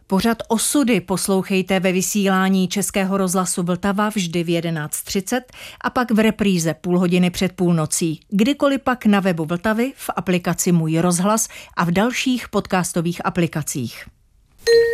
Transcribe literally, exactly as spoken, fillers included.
Pořad Osudy poslouchejte ve vysílání Českého rozhlasu Vltava vždy v jedenáct třicet a pak v repríze půl hodiny před půlnocí. Kdykoliv pak na webu Vltavy, v aplikaci Můj rozhlas a v dalších podcastových aplikacích.